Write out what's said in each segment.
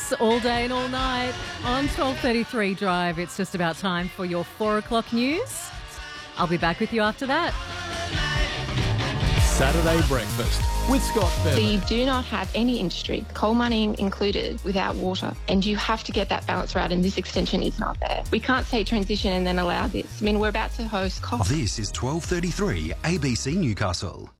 It's all day and all night on 12:33 Drive. It's just about time for your 4 o'clock news. I'll be back with you after that. Saturday Breakfast with Scott So Bevan. you do not have any industry, coal mining included, without water. And you have to get that balance right, and this extension is not there. We can't say transition and then allow this. I mean, we're about to host COP. This is 12:33 ABC Newcastle.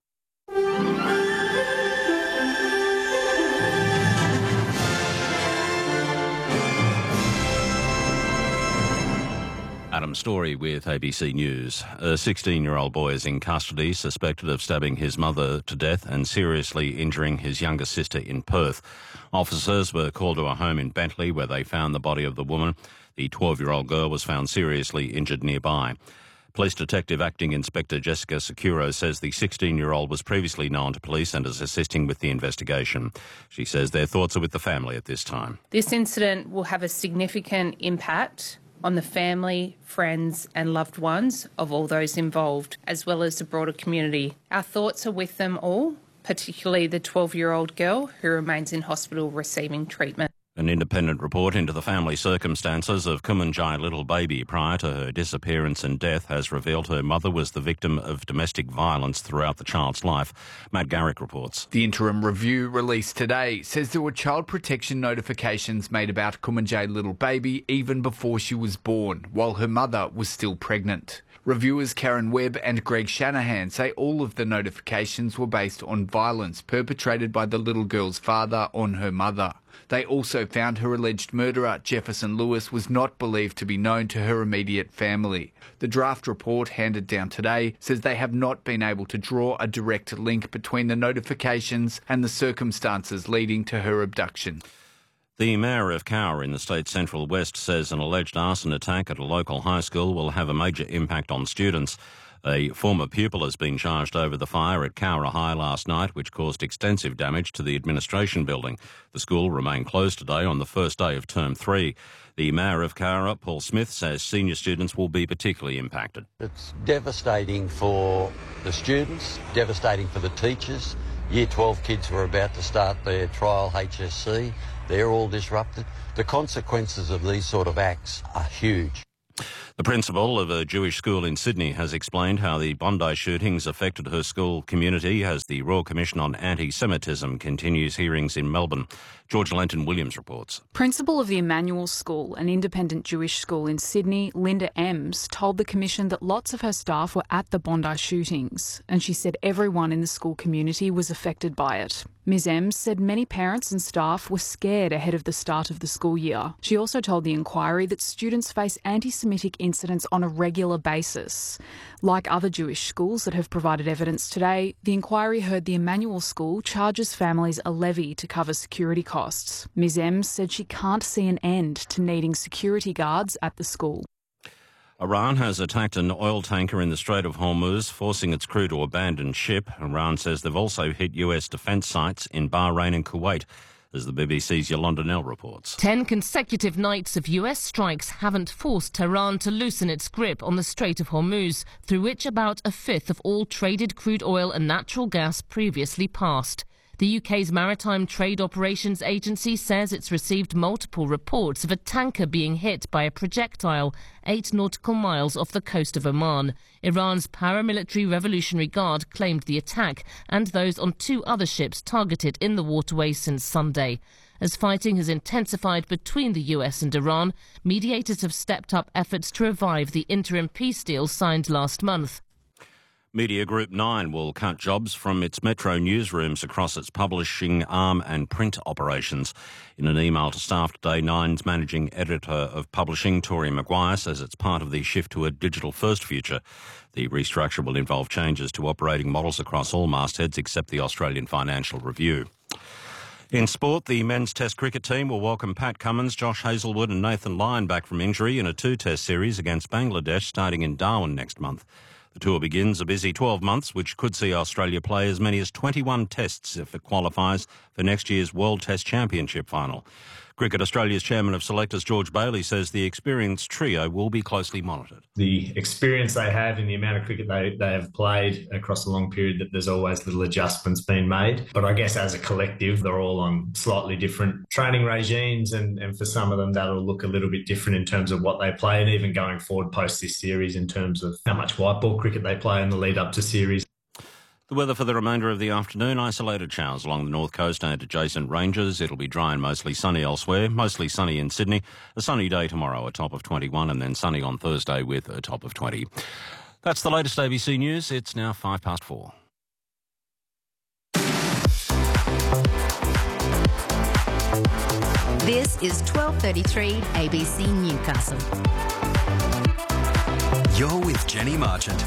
Adam Story with ABC News. A 16-year-old boy is in custody, suspected of stabbing his mother to death and seriously injuring his younger sister in Perth. Officers were called to a home in Bentley where they found the body of the woman. The 12-year-old girl was found seriously injured nearby. Police Detective Acting Inspector Jessica Securo says the 16-year-old was previously known to police and is assisting with the investigation. She says their thoughts are with the family at this time. This incident will have a significant impact on the family, friends and loved ones of all those involved, as well as the broader community. Our thoughts are with them all, particularly the 12-year-old girl who remains in hospital receiving treatment. An independent report into the family circumstances of Kumanjai Little Baby prior to her disappearance and death has revealed her mother was the victim of domestic violence throughout the child's life. Matt Garrick reports. The interim review released today says there were child protection notifications made about Kumanjai Little Baby even before she was born, while her mother was still pregnant. Reviewers Karen Webb and Greg Shanahan say all of the notifications were based on violence perpetrated by the little girl's father on her mother. They also found her alleged murderer, Jefferson Lewis, was not believed to be known to her immediate family. The draft report handed down today says they have not been able to draw a direct link between the notifications and the circumstances leading to her abduction. The Mayor of Cowra in the state's Central West says an alleged arson attack at a local high school will have a major impact on students. A former pupil has been charged over the fire at Cowra High last night, which caused extensive damage to the administration building. The school remained closed today on the first day of Term 3. The Mayor of Cowra, Paul Smith, says senior students will be particularly impacted. It's devastating for the students, devastating for the teachers. Year 12 kids who are about to start their trial HSC, they're all disrupted. The consequences of these sort of acts are huge. The principal of a Jewish school in Sydney has explained how the Bondi shootings affected her school community as the Royal Commission on Anti-Semitism continues hearings in Melbourne. George Lenton-Williams reports. Principal of the Emmanuel School, an independent Jewish school in Sydney, Linda Ems, told the Commission that lots of her staff were at the Bondi shootings, and she said everyone in the school community was affected by it. Ms Ems said many parents and staff were scared ahead of the start of the school year. She also told the inquiry that students face anti-Semitic incidents on a regular basis. Like other Jewish schools that have provided evidence today, the inquiry heard the Emmanuel School charges families a levy to cover security costs. Ms Ems said she can't see an end to needing security guards at the school. Iran has attacked an oil tanker in the Strait of Hormuz, forcing its crew to abandon ship. Iran says they've also hit US defence sites in Bahrain and Kuwait, as the BBC's Yolanda Nell reports. 10 consecutive nights of US strikes haven't forced Tehran to loosen its grip on the Strait of Hormuz, through which about a fifth of all traded crude oil and natural gas previously passed. The UK's Maritime Trade Operations Agency says it's received multiple reports of a tanker being hit by a projectile 8 nautical miles off the coast of Oman. Iran's paramilitary Revolutionary Guard claimed the attack and those on 2 other ships targeted in the waterway since Sunday. As fighting has intensified between the US and Iran, mediators have stepped up efforts to revive the interim peace deal signed last month. Media Group 9 will cut jobs from its Metro newsrooms across its publishing arm and print operations. In an email to staff today, Nine's managing editor of publishing, Tori Maguire, says it's part of the shift to a digital-first future. The restructure will involve changes to operating models across all mastheads except the Australian Financial Review. In sport, the men's Test cricket team will welcome Pat Cummins, Josh Hazlewood and Nathan Lyon back from injury in a 2-test series against Bangladesh starting in Darwin next month. The tour begins a busy 12 months, which could see Australia play as many as 21 tests if it qualifies for next year's World Test Championship final. Cricket Australia's chairman of selectors, George Bailey, says the experienced trio will be closely monitored. The experience they have in the amount of cricket they have played across a long period, that there's always little adjustments being made. But I guess as a collective, they're all on slightly different training regimes, and for some of them that'll look a little bit different in terms of what they play, and even going forward post this series in terms of how much white ball cricket they play in the lead up to series. The weather for the remainder of the afternoon, isolated showers along the north coast and adjacent ranges. It'll be dry and mostly sunny elsewhere, mostly sunny in Sydney. A sunny day tomorrow, a top of 21, and then sunny on Thursday with a top of 20. That's the latest ABC News. It's now 4:05. This is 12:33 ABC Newcastle. You're with Jenny Marchant.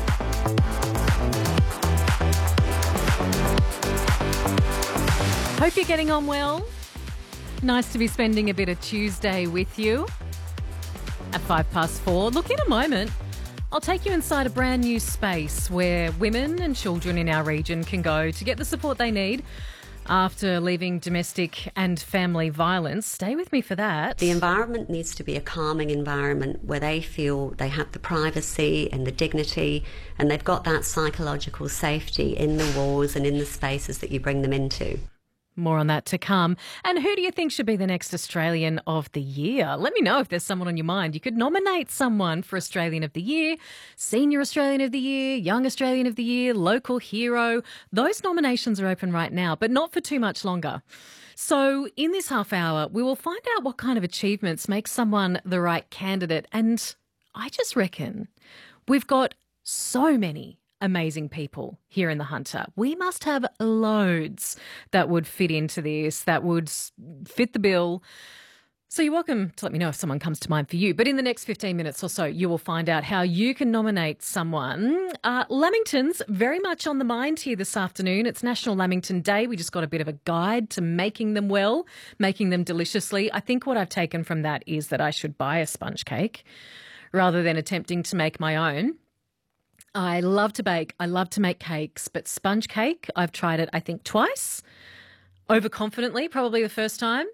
Hope you're getting on well. Nice to be spending a bit of Tuesday with you at 4:05. Look, in a moment, I'll take you inside a brand new space where women and children in our region can go to get the support they need after leaving domestic and family violence. Stay with me for that. The environment needs to be a calming environment where they feel they have the privacy and the dignity, and they've got that psychological safety in the walls and in the spaces that you bring them into. More on that to come. And who do you think should be the next Australian of the Year? Let me know if there's someone on your mind. You could nominate someone for Australian of the Year, Senior Australian of the Year, Young Australian of the Year, Local Hero. Those nominations are open right now, but not for too much longer. So in this half hour, we will find out what kind of achievements make someone the right candidate. And I just reckon we've got so many amazing people here in the Hunter. We must have loads that would fit into this, that would fit the bill. So you're welcome to let me know if someone comes to mind for you. But in the next 15 minutes or so, you will find out how you can nominate someone. Lamington's very much on the mind here this afternoon. It's National Lamington Day. We just got a bit of a guide to making them well, making them deliciously. I think what I've taken from that is that I should buy a sponge cake rather than attempting to make my own. I love to bake. I love to make cakes, but sponge cake, I've tried it, I think, twice. Overconfidently, probably the first time.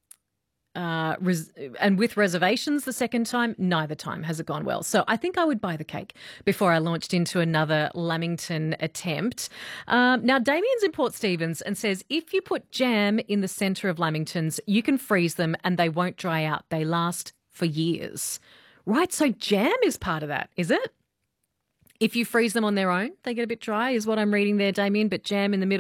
And with reservations the second time, neither time has it gone well. So I think I would buy the cake before I launched into another Lamington attempt. Now, Damien's in Port Stephens and says, if you put jam in the centre of Lamingtons, you can freeze them and they won't dry out. They last for years. Right, so jam is part of that, is it? If you freeze them on their own, they get a bit dry, is what I'm reading there, Damien, but jam in the middle.